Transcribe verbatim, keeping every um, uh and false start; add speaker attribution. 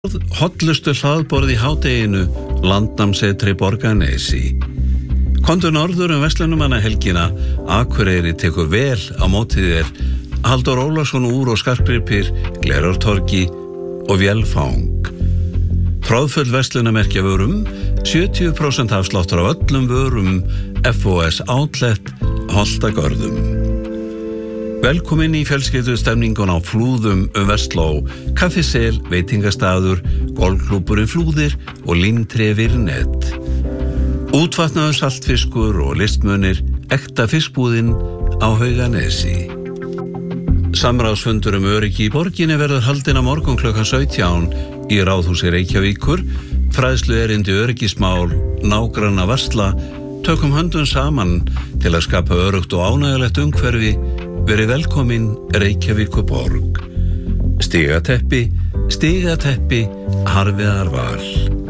Speaker 1: Hollustu hlaðborð í hádeginu, Landnámssetri Borgarnesi. Komdu norður um verslunarmannahelgina, Akureyri tekur vel á móti þér, Halldór Ólafsson úr og skartgripir, Glerártorgi og Vélfang. Tróðfull verslunarmerkja vörum, sjötíu prósent afsláttur á öllum vörum, F O S Outlet, Holtagörðum. Velkomin í fjölskyldustemningun á Flúðum um Vestló, kaffisel, veitingastaður, golfklúbburinn Flúðir og Límtré Virnet. Útvatnaður saltfiskur og listmunir, ekta fiskbúðin á Hauganesi. Samráðsfundur um öryggi í borginni verður haldinn á morgun klukkan sautján í Ráðhúsi Reykjavíkur, fræðslu erindi öryggismál, nágranna varsla, tökum höndum saman til að skapa öruggt og ánægjulegt umhverfi. Verið velkomin Reykjavíkurborg. Stigateppi, stigateppi, Harviðar Val.